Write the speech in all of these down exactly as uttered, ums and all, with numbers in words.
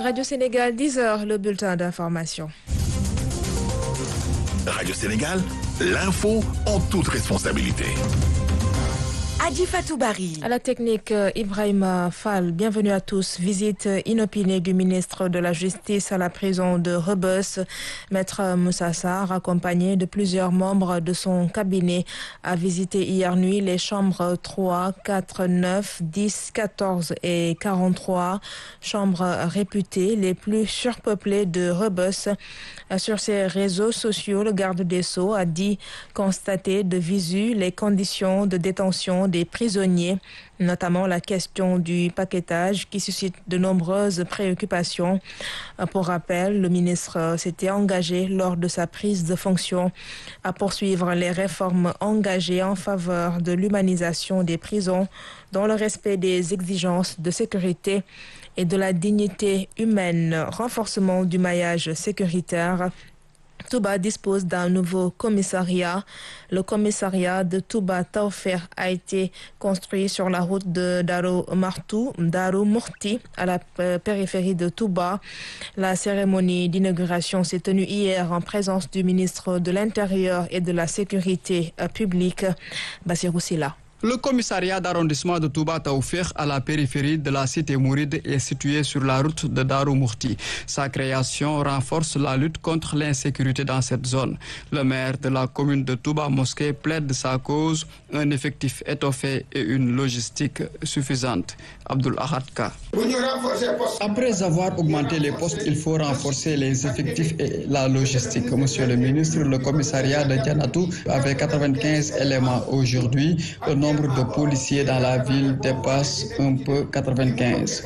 Radio Sénégal, dix heures, le bulletin d'information. Radio Sénégal, l'info en toute responsabilité. Adi Fatou Bari. À la technique, Ibrahima Fall. Bienvenue à tous. Visite inopinée du ministre de la Justice à la prison de Rebeuss. Maître Moussa Sarr, accompagné de plusieurs membres de son cabinet, a visité hier nuit les chambres trois, quatre, neuf, dix, quatorze et quarante-trois, chambres réputées les plus surpeuplées de Rebeuss. Sur ses réseaux sociaux, le garde des Sceaux a dit constater de visu les conditions de détention des prisonniers, notamment la question du paquetage qui suscite de nombreuses préoccupations. Pour rappel, le ministre s'était engagé lors de sa prise de fonction à poursuivre les réformes engagées en faveur de l'humanisation des prisons dans le respect des exigences de sécurité et de la dignité humaine, renforcement du maillage sécuritaire. Touba dispose d'un nouveau commissariat. Le commissariat de Touba Tawfekh a été construit sur la route de Darou Martou, Darou Mourti, à la périphérie de Touba. La cérémonie d'inauguration s'est tenue hier en présence du ministre de l'Intérieur et de la Sécurité publique, Bassirou Silla. Le commissariat d'arrondissement de Touba Tawfekh à la périphérie de la cité mouride est situé sur la route de Darou Mourti. Sa création renforce la lutte contre l'insécurité dans cette zone. Le maire de la commune de Touba Mosquée plaide de sa cause, un effectif étoffé et une logistique suffisante. Abdul Ahad Ka. Après avoir augmenté les postes, il faut renforcer les effectifs et la logistique. Monsieur le ministre, le commissariat de Dianatou avait quatre-vingt-quinze éléments aujourd'hui. Le nombre de policiers dans la ville dépasse un peu quatre-vingt-quinze.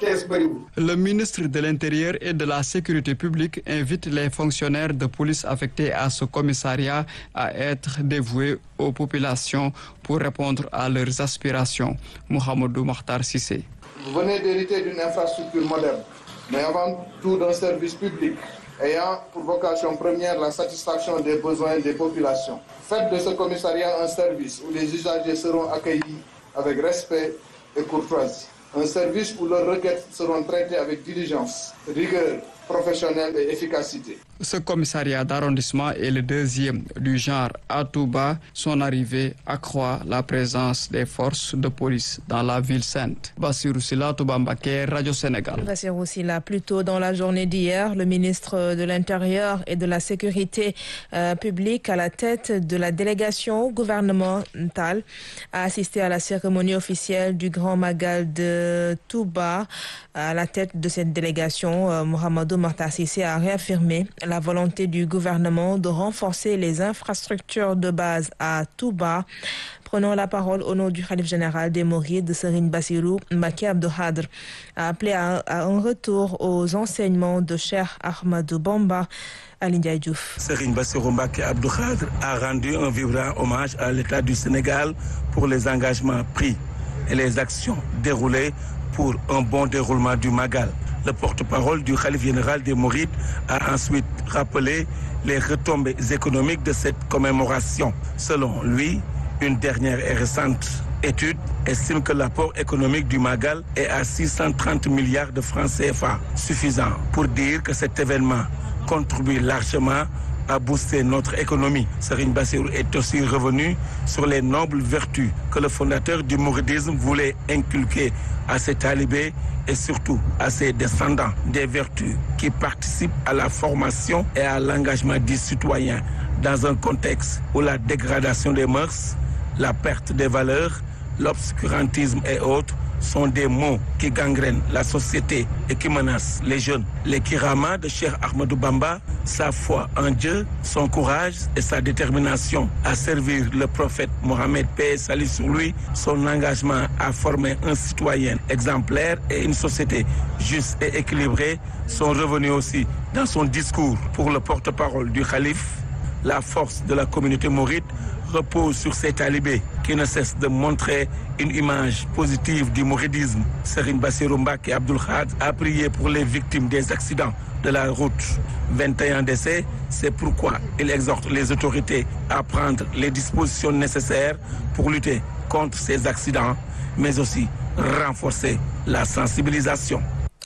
Le ministre de l'Intérieur et de la Sécurité publique invite les fonctionnaires de police affectés à ce commissariat à être dévoués aux populations pour répondre à leurs aspirations. Mohamedou Makhtar Sissé. Vous venez d'hériter d'une infrastructure moderne, mais avant tout d'un service public ayant pour vocation première la satisfaction des besoins des populations. Faites de ce commissariat un service où les usagers seront accueillis avec respect et courtoisie. Un service où leurs requêtes seront traitées avec diligence, rigueur professionnelle et efficacité. Ce commissariat d'arrondissement est le deuxième du genre à Touba. Son arrivée accroît la présence des forces de police dans la ville sainte. Bassirou Silla, Touba Mbacké, Radio Sénégal. Bassirou Silla, plus tôt dans la journée d'hier, le ministre de l'Intérieur et de la Sécurité euh, publique à la tête de la délégation gouvernementale a assisté à la cérémonie officielle du Grand Magal de Touba. À la tête de cette délégation, euh, Mohamedou Makhtar Cissé a réaffirmé la volonté du gouvernement de renforcer les infrastructures de base à Touba. Prenons la parole au nom du Khalif général des Mourides, Serigne Bassirou Mbacké Abdou Khadre, a appelé à, à un retour aux enseignements de Cheikh Ahmadou Bamba. Aline Ndiaye Diouf. Serigne Bassirou Mbacké Abdou Khadre a rendu un vibrant hommage à l'État du Sénégal pour les engagements pris et les actions déroulées pour un bon déroulement du Magal. Le porte-parole du Khalif général des Mourides a ensuite rappelé les retombées économiques de cette commémoration. Selon lui, une dernière et récente étude estime que l'apport économique du Magal est à six cent trente milliards de francs C F A, suffisant pour dire que cet événement contribue largement à booster notre économie. Serigne Bassirou est aussi revenu sur les nobles vertus que le fondateur du mouridisme voulait inculquer à ses talibés et surtout à ses descendants. Des vertus qui participent à la formation et à l'engagement des citoyens dans un contexte où la dégradation des mœurs, la perte des valeurs, l'obscurantisme et autres sont des maux qui gangrènent la société et qui menacent les jeunes. Les Kirama de Cheikh Ahmadou Bamba, sa foi en Dieu, son courage et sa détermination à servir le prophète Mohammed, paix et salut sur lui, son engagement à former un citoyen exemplaire et une société juste et équilibrée sont revenus aussi dans son discours. Pour le porte-parole du Khalife, la force de la communauté mouride repose sur ces talibés qui ne cessent de montrer une image positive du mouridisme. Serigne Bassirou Mbacké Abdou Khadre a prié pour les victimes des accidents de la route. vingt et un décès, c'est pourquoi il exhorte les autorités à prendre les dispositions nécessaires pour lutter contre ces accidents, mais aussi renforcer la sensibilisation.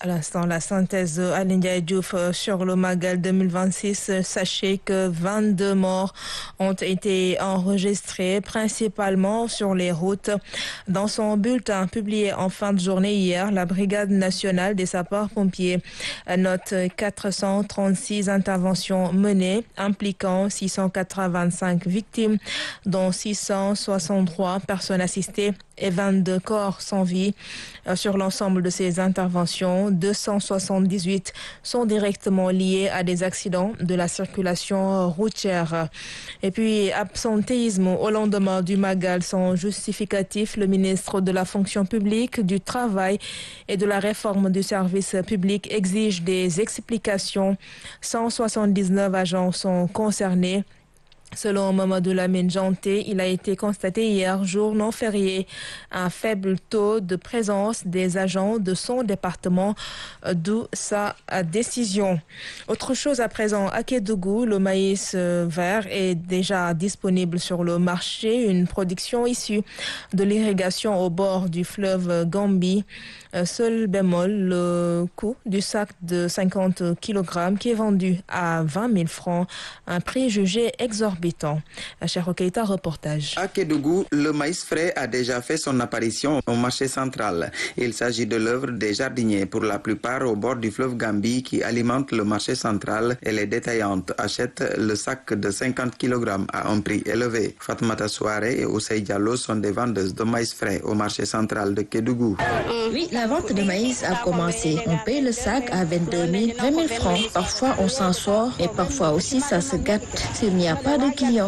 À l'instant, la synthèse de Aly Ndiaye Diouf sur le Magal deux mille vingt-six. Sachez que vingt-deux morts ont été enregistrés, principalement sur les routes. Dans son bulletin publié en fin de journée hier, la Brigade nationale des sapeurs-pompiers note quatre cent trente-six interventions menées, impliquant six cent quatre-vingt-cinq victimes, dont six cent soixante-trois personnes assistées et vingt-deux corps sans vie. Sur l'ensemble de ces interventions, deux cent soixante-dix-huit sont directement liés à des accidents de la circulation routière. Et puis, absentéisme au lendemain du Magal sans justificatif. Le ministre de la fonction publique, du travail et de la réforme du service public exige des explications. cent soixante-dix-neuf agents sont concernés. Selon Mamadou Lamine Janté, il a été constaté hier, jour non férié, un faible taux de présence des agents de son département, d'où sa décision. Autre chose à présent, à Kédougou, le maïs vert est déjà disponible sur le marché, une production issue de l'irrigation au bord du fleuve Gambie. Seul bémol, le coût du sac de cinquante kilogrammes qui est vendu à vingt mille francs, un prix jugé exorbitant. Cheikh Keita, reportage. À Kédougou, le maïs frais a déjà fait son apparition au marché central. Il s'agit de l'œuvre des jardiniers, pour la plupart au bord du fleuve Gambie, qui alimente le marché central, et les détaillantes achètent le sac de cinquante kilogrammes à un prix élevé. Fatmata Souare et Ousseï Diallo sont des vendeuses de maïs frais au marché central de Kédougou. Oui, la vente de maïs a commencé. On paye le sac à vingt-deux mille, vingt mille francs. Parfois, on s'en sort, mais parfois aussi, ça se gâte s'il n'y a pas de clients.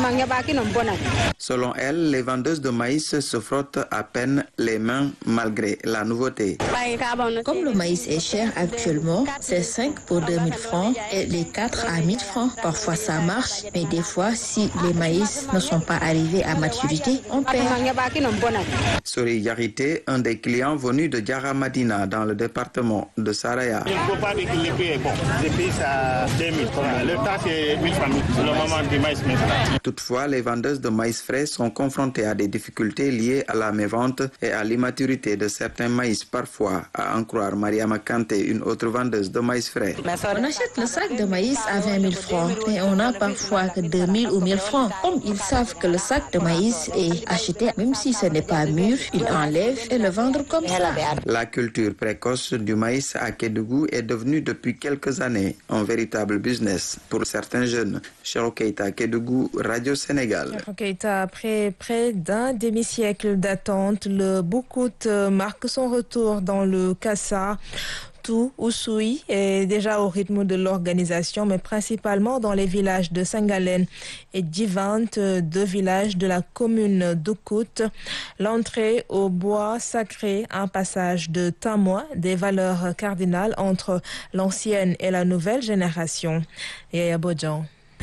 Selon elle, les vendeuses de maïs se frottent à peine les mains malgré la nouveauté. Comme le maïs est cher actuellement, c'est cinq pour deux mille francs et les quatre à mille francs. Parfois, ça marche, mais des fois, si les maïs ne sont pas arrivés à maturité, on perd. Sori Yarité, un des clients venus de Diara Madina dans le département de Saraya. Il ne faut pas dire que les prix est bon. Les prix, ça deux mille francs. Le temps, c'est mille francs. C'est le moment du maïs maintenant. Toutefois, les vendeuses de maïs frais sont confrontées à des difficultés liées à la mévente et à l'immaturité de certains maïs parfois, à en croire Mariama Kanté, une autre vendeuse de maïs frais. On achète le sac de maïs à vingt mille francs, mais on n'a parfois que deux mille ou mille francs. Comme ils savent que le sac de maïs est acheté, même si ce n'est pas mûr, ils enlèvent et le vendent comme ça. La culture précoce du maïs à Kédougou est devenue depuis quelques années un véritable business pour certains jeunes. Cheikh Keita, Kédougou, Radio Sénégal. Cheikh Keita, après près d'un demi-siècle d'attente, le Boukout marque son retour dans le Kassa. Tout Ousoui est déjà au rythme de l'organisation, mais principalement dans les villages de Sengalen et Djivante, deux villages de la commune d'Oukout. L'entrée au bois sacré, un passage de témoin des valeurs cardinales entre l'ancienne et la nouvelle génération. Et à Bodjan.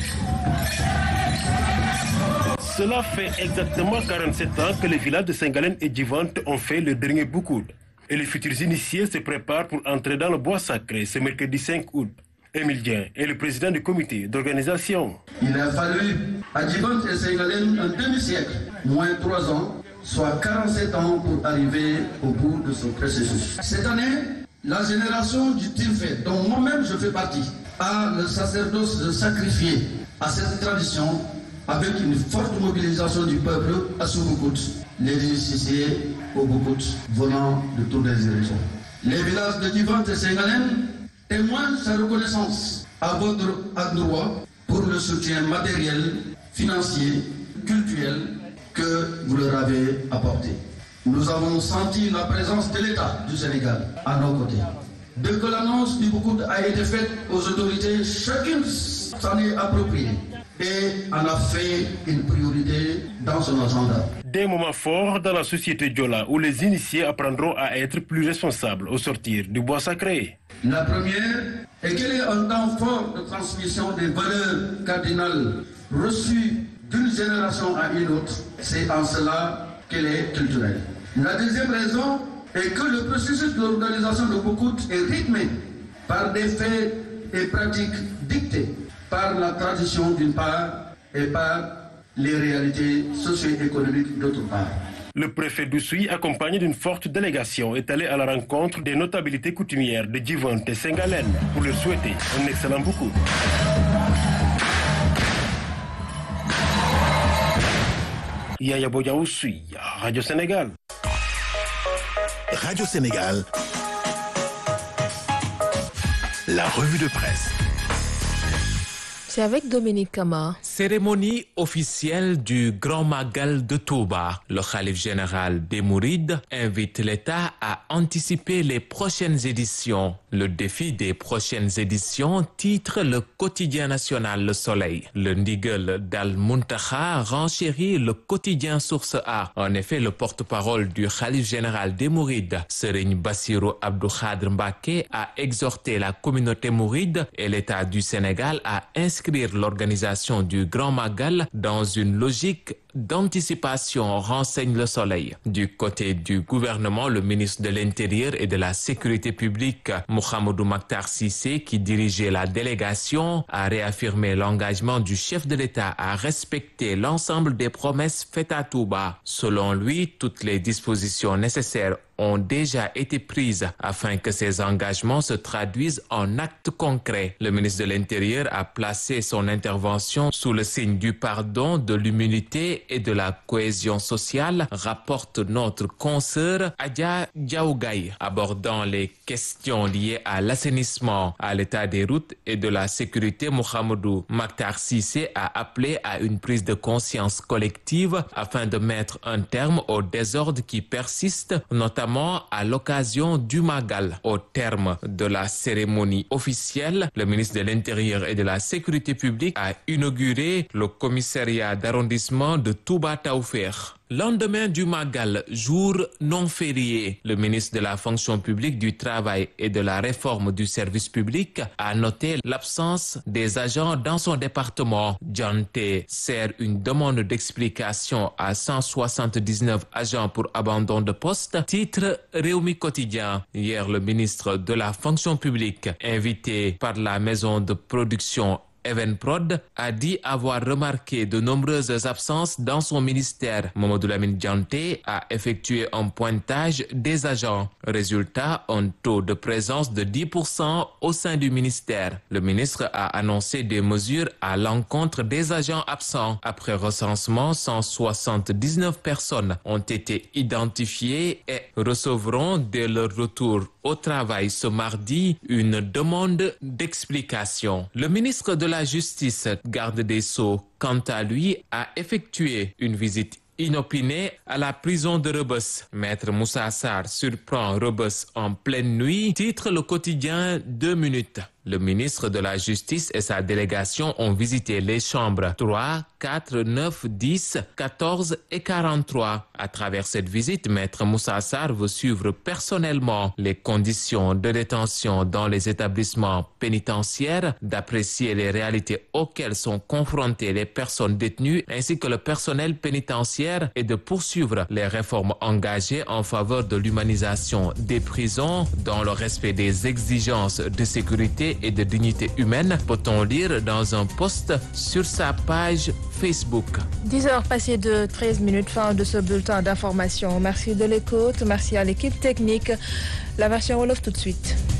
Cela fait exactement quarante-sept ans que les villages de Sengalen et Djivante ont fait le dernier Boukout. Et les futurs initiés se préparent pour entrer dans le bois sacré ce mercredi cinq août. Émile Dien est le président du comité d'organisation. Il a fallu à Djivante et Sengalen un demi-siècle, moins trois ans, soit quarante-sept ans pour arriver au bout de ce processus. Cette année, la génération du Tilfait, dont moi-même je fais partie, a le sacerdoce de sacrifier à cette tradition avec une forte mobilisation du peuple à Souboukout, les initiés au Boukout venant de toutes les régions. Les villages de Djivante et Sengalen témoignent sa reconnaissance à votre endroit pour le soutien matériel, financier, culturel que vous leur avez apporté. Nous avons senti la présence de l'État du Sénégal à nos côtés. Dès que l'annonce du Boukout a été faite aux autorités, chacune s'en est appropriée et en a fait une priorité dans son agenda. Des moments forts dans la société Diola où les initiés apprendront à être plus responsables au sortir du bois sacré. La première est qu'elle est un temps fort de transmission des valeurs cardinales reçues d'une génération à une autre. C'est en cela qu'elle est culturelle. La deuxième raison est que le processus d'organisation de Boukout est rythmé par des faits et pratiques dictés par la tradition d'une part et par les réalités socio-économiques d'autre part. Le préfet d'Oussouye, accompagné d'une forte délégation, est allé à la rencontre des notabilités coutumières de Djivonte et Sengalène pour leur souhaiter un excellent beaucoup. Yaya Bodia Oussouye, Radio Sénégal. Radio Sénégal, la revue de presse. C'est avec Dominique Kama. Cérémonie officielle du Grand Magal de Touba. Le khalife général des Mourides invite l'État à anticiper les prochaines éditions. Le défi des prochaines éditions titre le quotidien national Le Soleil. Le Ndigal d'Al Muntaha renchérit le quotidien Source A. En effet, le porte-parole du khalife général des Mourides, Serigne Bassirou Abdou Khadr Mbacké, a exhorté la communauté mouride et l'État du Sénégal à inscrire l'organisation du Grand Magal dans une logique d'anticipation, renseigne Le Soleil. Du côté du gouvernement, le ministre de l'Intérieur et de la Sécurité publique, Mouhamadou Makhtar Cissé, qui dirigeait la délégation, a réaffirmé l'engagement du chef de l'État à respecter l'ensemble des promesses faites à Touba. Selon lui, toutes les dispositions nécessaires ont déjà été prises afin que ces engagements se traduisent en actes concrets. Le ministre de l'Intérieur a placé son intervention sous le signe du pardon, de l'humilité et de la cohésion sociale, rapporte notre consoeur Adja Diaougaï, abordant les questions liées à l'assainissement, à l'état des routes et de la sécurité. Mouhamadou Makhtar Cissé a appelé à une prise de conscience collective afin de mettre un terme au désordre qui persiste, notamment à l'occasion du Magal. Au terme de la cérémonie officielle, le ministre de l'Intérieur et de la Sécurité publique a inauguré le commissariat d'arrondissement de Touba Taoufekh. Lendemain du Magal, jour non férié, le ministre de la Fonction publique, du Travail et de la Réforme du service public a noté l'absence des agents dans son département. Djanté sert une demande d'explication à cent soixante-dix-neuf agents pour abandon de poste. Titre Réumi Quotidien. Hier, le ministre de la Fonction publique, invité par la maison de production Evenprod, a dit avoir remarqué de nombreuses absences dans son ministère. Mamadou Lamine Djanté a effectué un pointage des agents. Résultat, un taux de présence de dix pour cent au sein du ministère. Le ministre a annoncé des mesures à l'encontre des agents absents. Après recensement, cent soixante-dix-neuf personnes ont été identifiées et recevront dès leur retour au travail ce mardi une demande d'explication. Le ministre de la Justice, garde des Sceaux, quant à lui, a effectué une visite inopinée à la prison de Rebeuss. Maître Moussa Sarr surprend Rebeuss en pleine nuit, titre le quotidien Deux minutes. Le ministre de la Justice et sa délégation ont visité les chambres trois, quatre, neuf, dix, quatorze et quarante-trois. À travers cette visite, Maître Moussa Sarr veut suivre personnellement les conditions de détention dans les établissements pénitentiaires, d'apprécier les réalités auxquelles sont confrontées les personnes détenues ainsi que le personnel pénitentiaire et de poursuivre les réformes engagées en faveur de l'humanisation des prisons dans le respect des exigences de sécurité et de dignité humaine, peut-on lire dans un post sur sa page Facebook. dix heures passées de treize minutes, fin de ce bulletin d'information. Merci de l'écoute, merci à l'équipe technique. La version Wolof tout de suite.